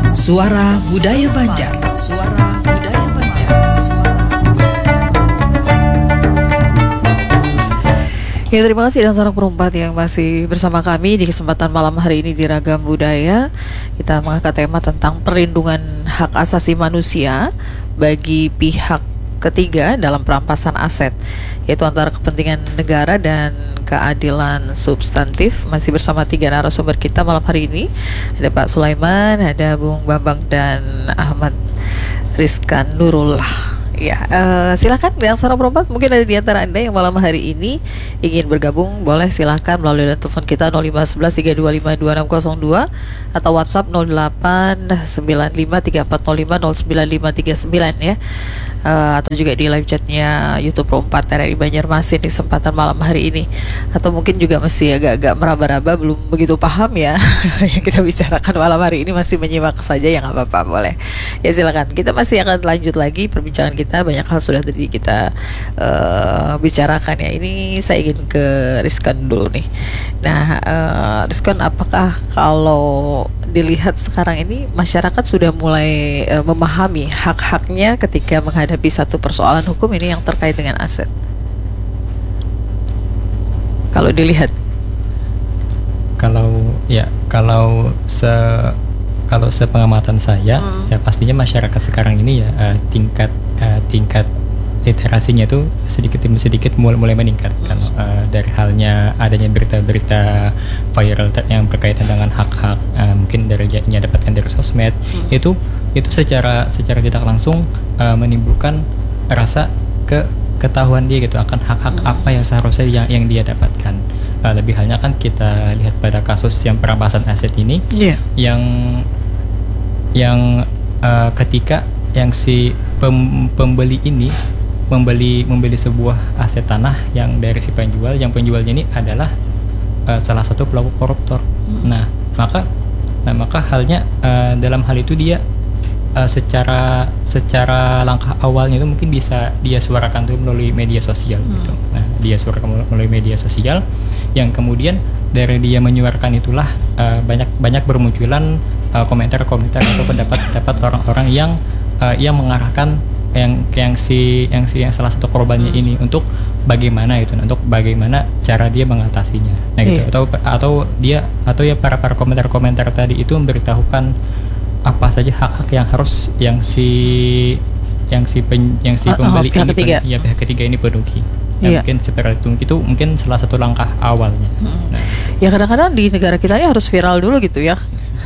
Suara Budaya Banjar. Suara Budaya Banjar. Suara Budaya Banjar. Ya, terima kasih dan sarang perempat yang masih bersama kami di kesempatan malam hari ini di Ragam Budaya. Kita mengangkat tema tentang perlindungan hak asasi manusia bagi pihak ketiga dalam perampasan aset, yaitu antara kepentingan negara dan keadilan substantif. Masih bersama tiga narasumber kita malam hari ini. Ada Pak Sulaiman, ada Bung Bambang, dan Ahmad Rizkan Nurullah. Ya, silakan yang sarang perempat, mungkin ada di antara Anda yang malam hari ini ingin bergabung, boleh silakan melalui telepon kita 0511 325 2602 atau WhatsApp 0895 3405 09539 ya. Atau juga di live chatnya YouTube Pro 4 RRI Banjarmasin di kesempatan malam hari ini. Atau mungkin juga masih agak-agak meraba-raba, belum begitu paham ya yang kita bicarakan malam hari ini, masih menyimak saja ya, nggak apa-apa, boleh ya, silakan. Kita masih akan lanjut lagi perbincangan kita, banyak hal sudah tadi kita bicarakan ya. Ini saya ingin ke Rizkan dulu nih. Nah, Rizkan, apakah kalau dilihat sekarang ini masyarakat sudah mulai memahami hak-haknya ketika menghadapi satu persoalan hukum ini yang terkait dengan aset? Kalau dilihat, kalau sepengamatan saya, ya pastinya masyarakat sekarang ini ya tingkat literasinya itu sedikit demi sedikit mulai meningkat kan, dari halnya adanya berita-berita viral yang berkaitan dengan hak-hak, mungkin dari yang dapatkan dari sosmed, itu secara tidak langsung menimbulkan rasa ketahuan dia gitu akan hak-hak apa yang seharusnya yang dia dapatkan. Lebih halnya kan kita lihat pada kasus yang perampasan aset ini, yang ketika yang si pembeli ini membeli sebuah aset tanah yang dari si penjual, yang penjualnya ini adalah salah satu pelaku koruptor. Nah maka halnya dalam hal itu dia secara langkah awalnya itu mungkin bisa dia suarakan tuh melalui media sosial gitu. Nah, dia suarakan melalui media sosial, yang kemudian dari dia menyuarakan itulah banyak bermunculan komentar-komentar atau pendapat orang-orang yang mengarahkan yang salah satu korbannya ini untuk bagaimana cara dia mengatasinya. Nah gitu. Atau para komentar-komentar tadi itu memberitahukan apa saja hak-hak yang harus yang si pembeli pihak ketiga. Pihak ketiga ini penuhi. Mungkin seperti itu mungkin salah satu langkah awalnya. Nah, ya kadang-kadang di negara kita ini harus viral dulu gitu ya.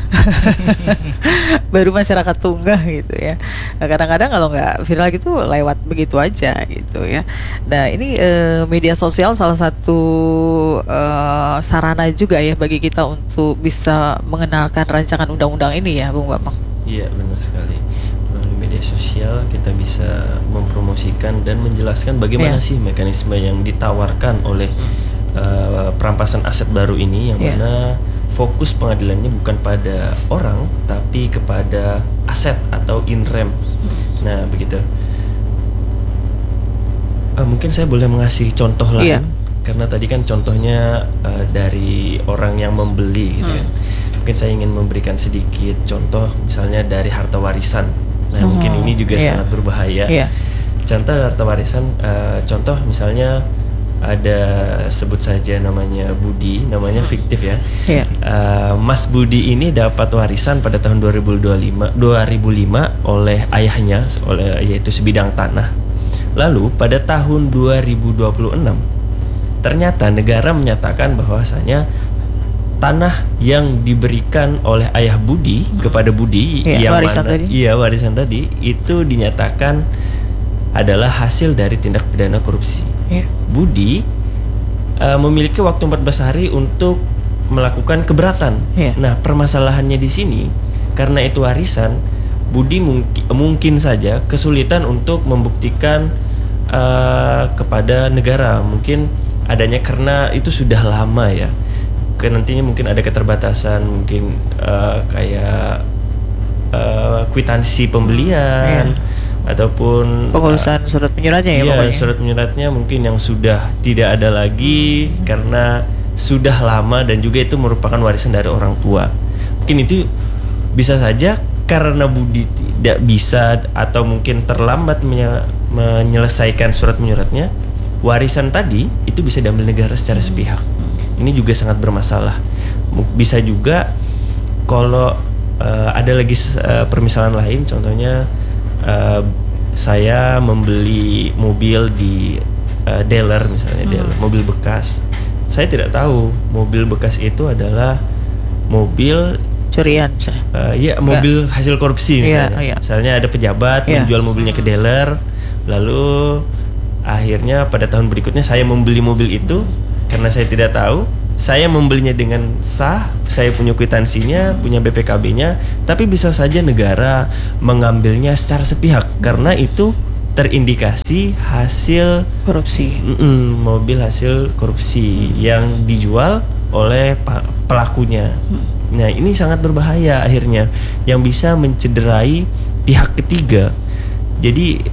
Baru masyarakat tunggah gitu ya. Nah, kadang-kadang kalau nggak viral gitu lewat begitu aja gitu ya. Nah ini media sosial salah satu sarana juga ya bagi kita untuk bisa mengenalkan rancangan undang-undang ini ya, Bung Bambang. Iya, benar sekali. Melalui media sosial kita bisa mempromosikan dan menjelaskan bagaimana sih mekanisme yang ditawarkan oleh perampasan aset baru ini, yang mana fokus pengadilannya bukan pada orang tapi kepada aset atau in rem. Nah begitu. Mungkin saya boleh mengasih contoh lain, karena tadi kan contohnya dari orang yang membeli gitu kan. Mungkin saya ingin memberikan sedikit contoh, misalnya dari harta warisan. Nah mungkin ini juga sangat berbahaya. Contoh harta warisan, contoh misalnya ada, sebut saja namanya Budi, namanya fiktif ya. Mas Budi ini dapat warisan pada tahun 2005 oleh ayahnya, yaitu sebidang tanah. Lalu pada tahun 2026 ternyata negara menyatakan bahwasanya tanah yang diberikan oleh ayah Budi kepada Budi, yang warisan tadi itu dinyatakan adalah hasil dari tindak pidana korupsi. Budi memiliki waktu 14 hari untuk melakukan keberatan. Nah, permasalahannya di sini karena itu warisan, Budi mungkin saja kesulitan untuk membuktikan kepada negara, mungkin adanya karena itu sudah lama ya. Nantinya mungkin ada keterbatasan, mungkin kayak kwitansi pembelian. Ataupun pengurusan surat menyuratnya ya, pokoknya. Surat menyuratnya mungkin yang sudah tidak ada lagi karena sudah lama dan juga itu merupakan warisan dari orang tua. Mungkin itu bisa saja karena Budi tidak bisa atau mungkin terlambat menyelesaikan surat menyuratnya, warisan tadi itu bisa diambil negara secara sepihak. Ini juga sangat bermasalah. Bisa juga kalau ada lagi permisalan lain, contohnya saya membeli mobil di dealer misalnya, dealer, mobil bekas. Saya tidak tahu mobil bekas itu adalah mobil Curian misalnya. Ya, mobil hasil korupsi misalnya. Iya. Misalnya ada pejabat menjual mobilnya ke dealer, lalu akhirnya pada tahun berikutnya saya membeli mobil itu karena saya tidak tahu. Saya membelinya dengan sah, saya punya kwitansinya, punya BPKB-nya, tapi bisa saja negara mengambilnya secara sepihak karena itu terindikasi hasil Korupsi. mobil hasil korupsi yang dijual oleh pelakunya. Nah, ini sangat berbahaya akhirnya, yang bisa mencederai pihak ketiga. Jadi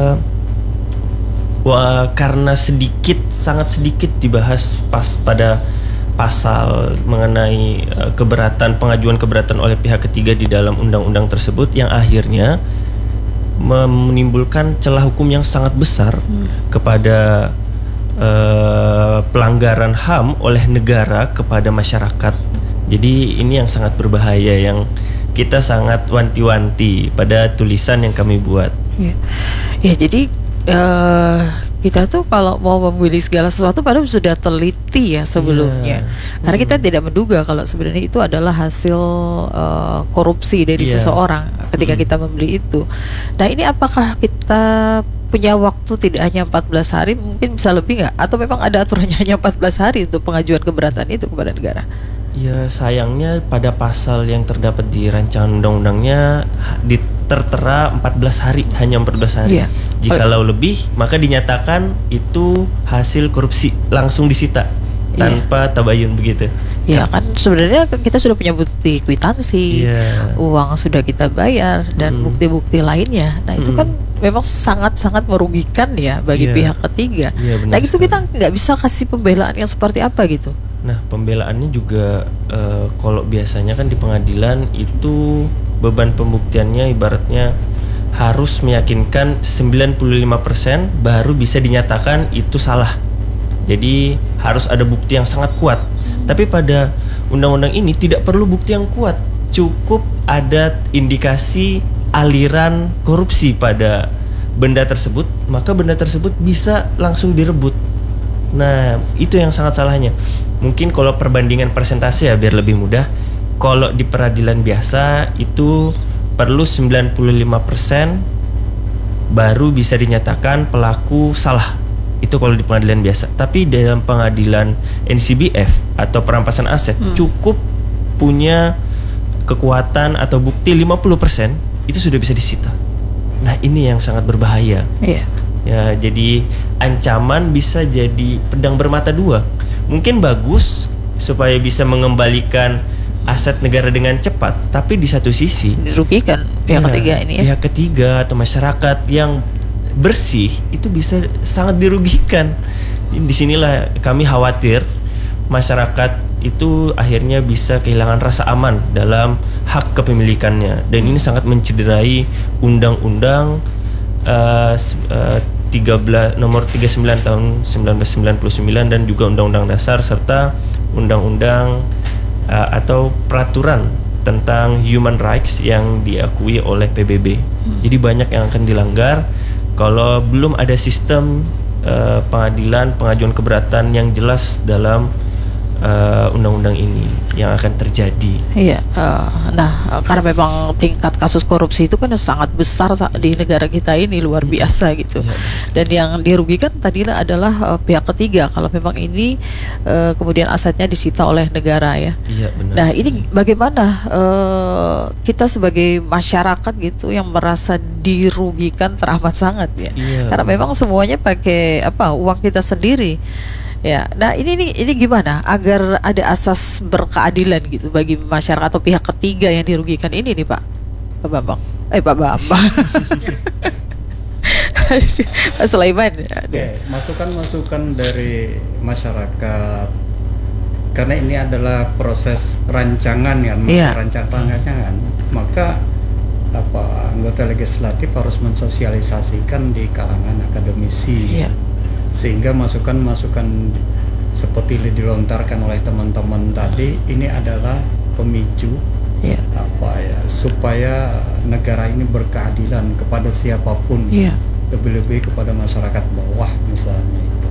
karena sangat sedikit dibahas pada pasal mengenai pengajuan keberatan oleh pihak ketiga di dalam undang-undang tersebut, yang akhirnya menimbulkan celah hukum yang sangat besar kepada pelanggaran HAM oleh negara kepada masyarakat. Jadi ini yang sangat berbahaya, yang kita sangat wanti-wanti pada tulisan yang kami buat. Ya jadi kita tuh kalau mau memilih segala sesuatu padahal sudah teliti ya sebelumnya. Karena kita tidak menduga kalau sebenarnya itu adalah hasil korupsi dari seseorang ketika kita membeli itu. Nah, ini apakah kita punya waktu tidak hanya 14 hari, mungkin bisa lebih nggak? Atau memang ada aturannya hanya 14 hari untuk pengajuan keberatan itu kepada negara? Ya, sayangnya pada pasal yang terdapat di rancangan undang-undangnya tertera 14 hari, hanya 14 hari. Jikalau lebih, maka dinyatakan itu hasil korupsi, langsung disita tanpa tabayun begitu. Ya kan sebenarnya kita sudah punya bukti kwitansi, uang sudah kita bayar dan bukti-bukti lainnya. Nah, itu kan memang sangat-sangat merugikan ya bagi pihak ketiga. Nah, itu kita nggak bisa kasih pembelaan yang seperti apa gitu. Nah, pembelaannya juga kalau biasanya kan di pengadilan itu beban pembuktiannya ibaratnya harus meyakinkan 95% baru bisa dinyatakan itu salah. Jadi harus ada bukti yang sangat kuat. Tapi pada undang-undang ini tidak perlu bukti yang kuat, cukup ada indikasi aliran korupsi pada benda tersebut, maka benda tersebut bisa langsung direbut. Nah, itu yang sangat salahnya. Mungkin kalau perbandingan persentase ya biar lebih mudah. Kalau di peradilan biasa itu perlu 95% baru bisa dinyatakan pelaku salah. Itu kalau di pengadilan biasa. Tapi dalam pengadilan NCBF atau perampasan aset cukup punya kekuatan atau bukti 50% itu sudah bisa disita. Nah, ini yang sangat berbahaya. Ya, jadi ancaman bisa jadi pedang bermata dua. Mungkin bagus supaya bisa mengembalikan aset negara dengan cepat, tapi di satu sisi dirugikan pihak ketiga ini ya. Pihak ketiga atau masyarakat yang bersih itu bisa sangat dirugikan. Disinilah kami khawatir masyarakat itu akhirnya bisa kehilangan rasa aman dalam hak kepemilikannya, dan ini sangat mencederai Undang-Undang nomor 39 tahun 1999 dan juga Undang-Undang Dasar serta Undang-Undang atau peraturan tentang human rights yang diakui oleh PBB. Jadi banyak yang akan dilanggar kalau belum ada sistem pengadilan pengajuan keberatan yang jelas dalam undang-undang ini yang akan terjadi. Nah, karena memang tingkat kasus korupsi itu kan sangat besar di negara kita ini, luar biasa gitu. Dan yang dirugikan tadinya adalah pihak ketiga kalau memang ini kemudian asetnya disita oleh negara ya. Benar. Nah, ini bagaimana kita sebagai masyarakat gitu yang merasa dirugikan teramat sangat ya. Karena memang semuanya pakai uang kita sendiri. Ya, nah ini gimana agar ada asas berkeadilan gitu bagi masyarakat atau pihak ketiga yang dirugikan ini nih Pak Bambang. Pak Bambang. Pak Sulaiman. Masukan-masukan dari masyarakat karena ini adalah proses rancangan kan, rancangan. Maka anggota legislatif harus mensosialisasikan di kalangan akademisi, sehingga masukan-masukan seperti dilontarkan oleh teman-teman tadi ini adalah pemicu supaya negara ini berkeadilan kepada siapapun, lebih-lebih kepada masyarakat bawah misalnya itu.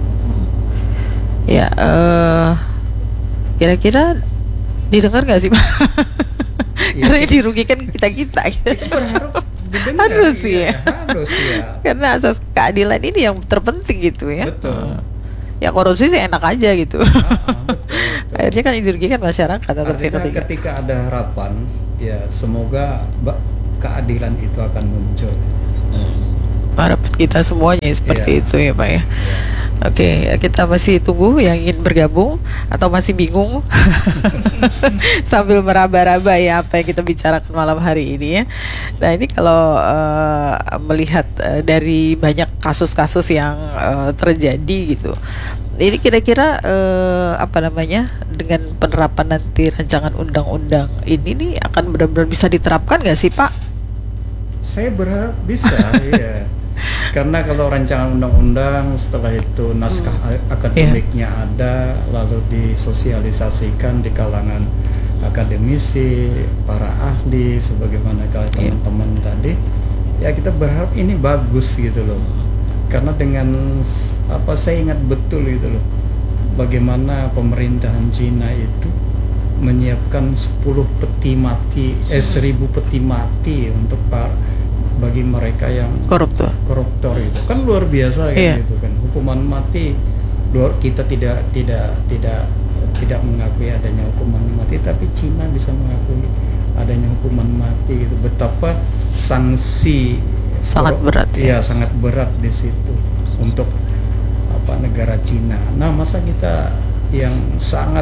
Kira-kira didengar nggak sih Pak? Karena dirugikan kita. Itu berharap didengar. Harus ya. Harus ya. Karena asas keadilan ini yang terpenting gitu ya. Betul. Ya korupsi sih enak aja gitu. Betul. Akhirnya kan dirugikan masyarakat atau Artinya ketika ada harapan, ya semoga keadilan itu akan muncul. Harapan kita semuanya seperti itu ya Pak ya. Oke, kita masih tunggu yang ingin bergabung atau masih bingung sambil meraba-raba ya apa yang kita bicarakan malam hari ini ya. Nah ini kalau melihat dari banyak kasus-kasus yang terjadi gitu, ini kira-kira dengan penerapan nanti rancangan undang-undang ini nih akan benar-benar bisa diterapkan nggak sih Pak? Saya berharap bisa, ya. Karena kalau rancangan undang-undang setelah itu naskah akademiknya ada, lalu disosialisasikan di kalangan akademisi, para ahli, sebagaimana kalau teman-teman tadi, ya kita berharap ini bagus gitu loh. Karena dengan saya ingat betul gitu loh, bagaimana pemerintahan Cina itu menyiapkan 10 peti mati, 1000 peti mati untuk bagi mereka yang koruptor itu kan luar biasa gitu kan. Hukuman mati, kita tidak mengakui adanya hukuman mati, tapi Cina bisa mengakui adanya hukuman mati itu. Betapa sanksi sangat berat sangat berat di situ untuk negara Cina. Nah, masa kita yang sangat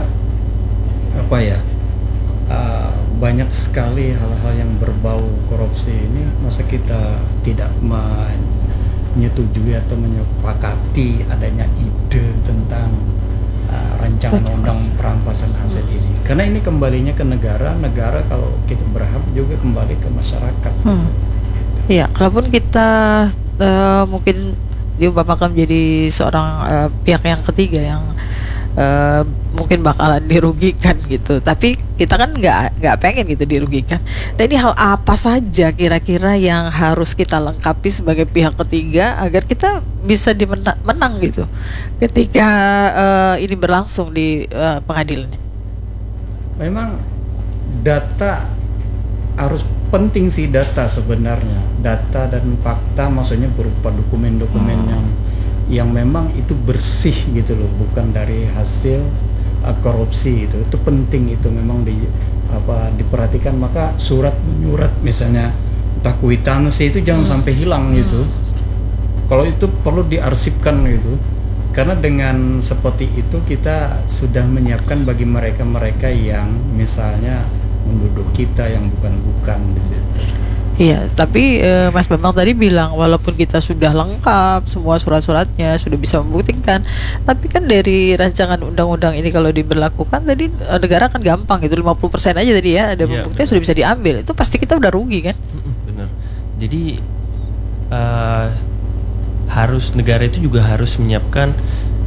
banyak sekali hal-hal yang berbau korupsi ini, masa kita tidak menyetujui atau menyepakati adanya ide tentang rancangan undang perampasan aset ini? Karena ini kembalinya ke negara kalau kita berharap juga kembali ke masyarakat. Iya, kalaupun kita mungkin diumpamakan menjadi seorang pihak yang ketiga yang mungkin bakalan dirugikan gitu, tapi kita kan nggak pengen gitu dirugikan. Dan ini hal apa saja kira-kira yang harus kita lengkapi sebagai pihak ketiga agar kita bisa menang gitu ketika ini berlangsung di pengadilan? Memang data harus penting sih, data sebenarnya, data dan fakta, maksudnya berupa dokumen-dokumen yang memang itu bersih gitu loh, bukan dari hasil korupsi. Itu penting, itu memang diperhatikan. Maka surat menyurat misalnya entah kwitansi itu jangan sampai hilang gitu. Kalau itu perlu diarsipkan gitu, karena dengan seperti itu kita sudah menyiapkan bagi mereka-mereka yang misalnya menuduh kita yang bukan-bukan di situ. Iya, tapi Mas Bambang tadi bilang walaupun kita sudah lengkap semua surat-suratnya, sudah bisa membuktikan, tapi kan dari rancangan undang-undang ini kalau diberlakukan tadi negara kan gampang gitu, 50% aja tadi ya ada pembuktian sudah bisa diambil. Itu pasti kita udah rugi kan? Benar. Jadi harus negara itu juga harus menyiapkan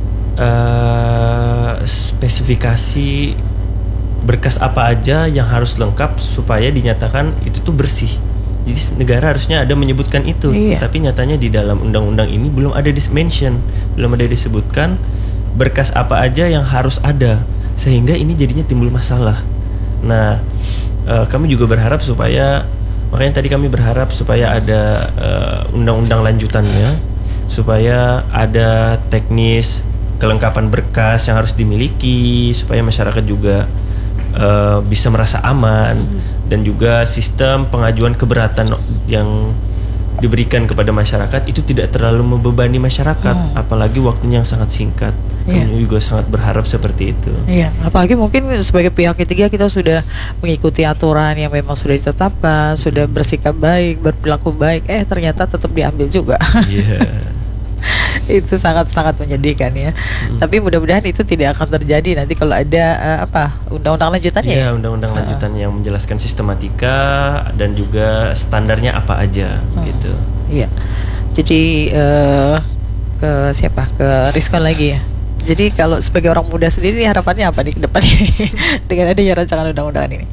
spesifikasi berkas apa aja yang harus lengkap supaya dinyatakan itu tuh bersih. Jadi negara harusnya ada menyebutkan itu, tapi nyatanya di dalam undang-undang ini belum ada mention, belum ada disebutkan berkas apa aja yang harus ada, sehingga ini jadinya timbul masalah. Nah, kami juga berharap makanya tadi kami berharap supaya ada undang-undang lanjutannya, supaya ada teknis kelengkapan berkas yang harus dimiliki, supaya masyarakat juga bisa merasa aman. Dan juga sistem pengajuan keberatan yang diberikan kepada masyarakat itu tidak terlalu membebani masyarakat, apalagi waktunya yang sangat singkat. Kami juga sangat berharap seperti itu. Iya, apalagi mungkin sebagai pihak ketiga kita sudah mengikuti aturan yang memang sudah ditetapkan, sudah bersikap baik, berperilaku baik, ternyata tetap diambil juga. Itu sangat-sangat menyedihkan ya. Tapi mudah-mudahan itu tidak akan terjadi nanti kalau ada undang-undang lanjutannya. Iya, undang-undang lanjutan yang menjelaskan sistematika dan juga standarnya apa aja gitu. Iya. Jadi ke siapa? Ke Rizwan lagi ya. Jadi kalau sebagai orang muda sendiri harapannya apa nih ke depan ini dengan adanya rancangan undang-undangan ini?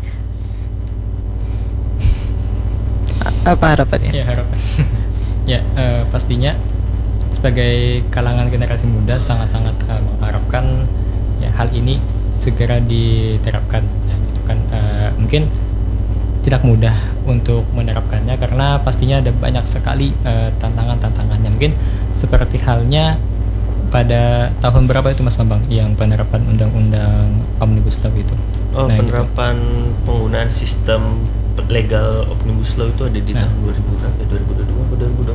Apa harapannya? Ya harapan. Ya pastinya sebagai kalangan generasi muda sangat-sangat mengharapkan ya hal ini segera diterapkan. Ya, gitu kan. Mungkin tidak mudah untuk menerapkannya karena pastinya ada banyak sekali tantangan-tantangannya. Mungkin seperti halnya pada tahun berapa itu Mas Bambang yang penerapan undang-undang Omnibus Law itu? Penerapan penggunaan sistem legal Omnibus Law itu ada di tahun 2000 berapa? 2022 atau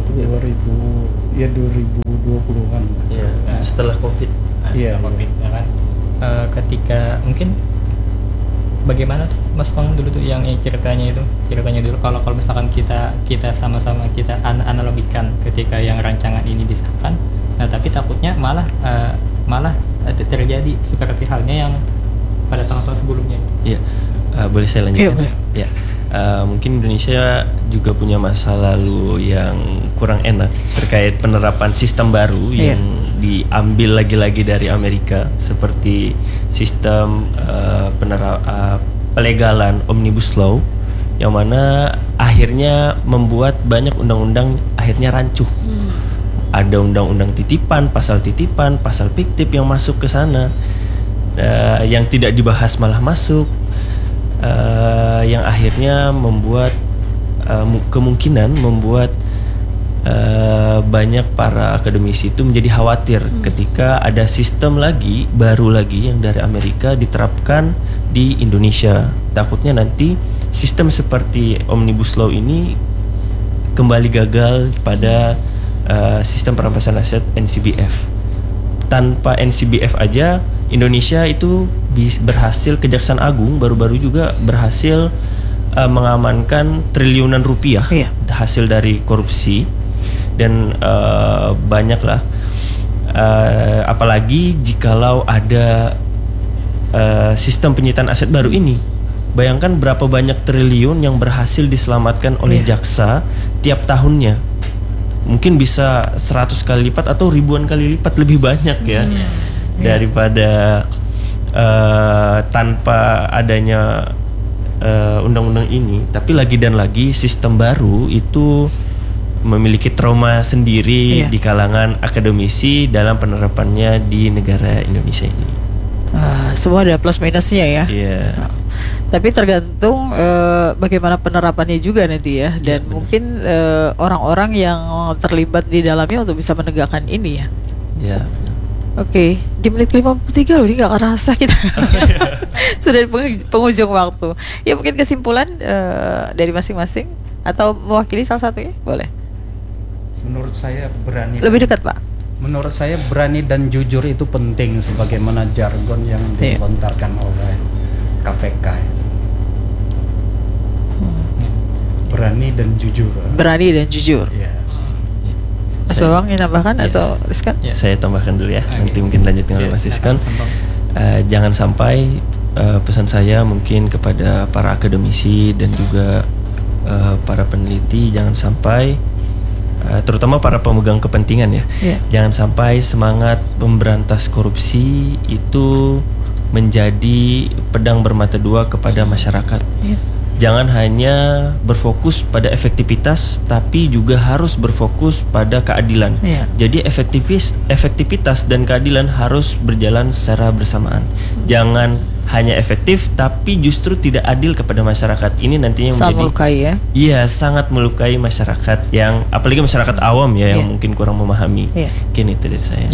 2020 ya? 2020-an. Ya, setelah Covid. Setelah Covid ya kan. Ketika mungkin bagaimana tuh Mas Bang dulu tuh yang ceritanya dulu kalau misalkan kita sama-sama kita analogikan ketika yang rancangan ini disahkan. Nah, tapi takutnya malah terjadi seperti halnya yang pada tahun-tahun sebelumnya. Iya, boleh saya lanjutkan? Iya, boleh. Ya, mungkin Indonesia juga punya masa lalu yang kurang enak terkait penerapan sistem baru yang diambil lagi-lagi dari Amerika seperti sistem pelegalan Omnibus Law yang mana akhirnya membuat banyak undang-undang akhirnya rancuh. Ada undang-undang titipan, pasal fiktif yang masuk ke sana, yang tidak dibahas malah masuk, yang akhirnya membuat kemungkinan membuat banyak para akademisi itu menjadi khawatir ketika ada sistem baru lagi yang dari Amerika diterapkan di Indonesia. Takutnya nanti sistem seperti Omnibus Law ini kembali gagal pada sistem perampasan aset NCBF. Tanpa NCBF aja Indonesia itu berhasil, Kejaksaan Agung baru-baru juga berhasil mengamankan triliunan rupiah hasil dari korupsi dan banyaklah apalagi jikalau ada sistem penyitaan aset baru ini. Bayangkan berapa banyak triliun yang berhasil diselamatkan oleh jaksa tiap tahunnya. Mungkin bisa 100 kali lipat atau ribuan kali lipat lebih banyak ya daripada tanpa adanya undang-undang ini. Tapi lagi dan lagi sistem baru itu memiliki trauma sendiri di kalangan akademisi dalam penerapannya di negara Indonesia ini. Semua ada plus minusnya ya. Tapi tergantung bagaimana penerapannya juga nanti ya, dan mungkin orang-orang yang terlibat di dalamnya untuk bisa menegakkan ini ya. Ya. Oke, di menit 53 loh, ini gak kerasa kita sudah di penghujung waktu. Ya mungkin kesimpulan dari masing-masing atau mewakili salah satunya boleh. Menurut saya berani. Lebih dekat Pak. Menurut saya berani dan jujur itu penting sebagaimana jargon yang dilontarkan oleh KPK. Berani dan jujur. Berani dan jujur. Ya. Mas Bambang ingin tambahkan atau Rizkan? Saya tambahkan dulu ya. Nanti mungkin lanjut dengan Mas Rizkan. Jangan sampai pesan saya mungkin kepada para akademisi dan juga para peneliti, jangan sampai terutama para pemegang kepentingan ya. Jangan sampai semangat memberantas korupsi itu menjadi pedang bermata dua kepada masyarakat. Jangan hanya berfokus pada efektivitas, tapi juga harus berfokus pada keadilan. Jadi efektivitas dan keadilan harus berjalan secara bersamaan. Jangan hanya efektif, tapi justru tidak adil kepada masyarakat. Ini nantinya sangat melukai ya. Iya, sangat melukai masyarakat yang, apalagi masyarakat awam ya, yang mungkin kurang memahami. Mungkin itu dari saya.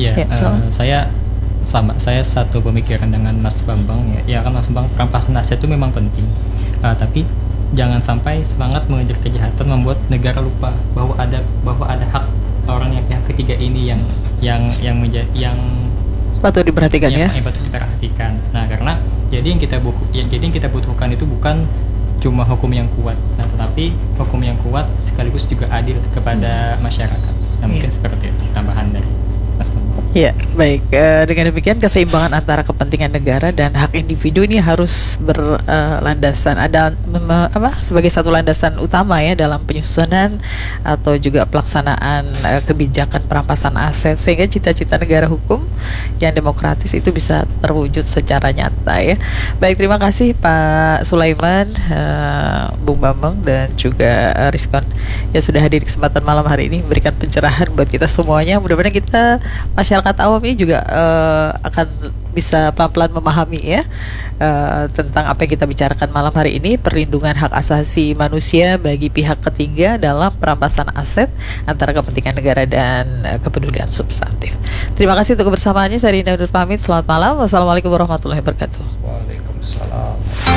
Saya satu pemikiran dengan Mas Bambang ya kan Mas Bambang, perampasan aset itu memang penting, tapi jangan sampai semangat mengejar kejahatan membuat negara lupa bahwa ada hak orang yang pihak ketiga ini yang patut diperhatikan ya. Yang patut diperhatikan. Nah, karena jadi yang kita butuhkan itu bukan cuma hukum yang kuat, tetapi hukum yang kuat sekaligus juga adil kepada masyarakat. Nah, mungkin seperti itu tambahan dari. Ya, baik. Dengan demikian keseimbangan antara kepentingan negara dan hak individu ini harus berlandasan ada sebagai satu landasan utama ya dalam penyusunan atau juga pelaksanaan kebijakan perampasan aset, sehingga cita-cita negara hukum yang demokratis itu bisa terwujud secara nyata ya. Baik, terima kasih Pak Sulaiman, Bung Bambang dan juga Rizkon yang sudah hadir di kesempatan malam hari ini memberikan pencerahan buat kita semuanya. Mudah-mudahan kita masyarakat awam ini juga akan bisa pelan-pelan memahami ya tentang apa yang kita bicarakan malam hari ini, perlindungan hak asasi manusia bagi pihak ketiga dalam perampasan aset antara kepentingan negara dan kepedulian substantif. Terima kasih untuk kebersamaannya. Saya Rinda undur pamit. Selamat malam. Wassalamualaikum warahmatullahi wabarakatuh. Waalaikumsalam.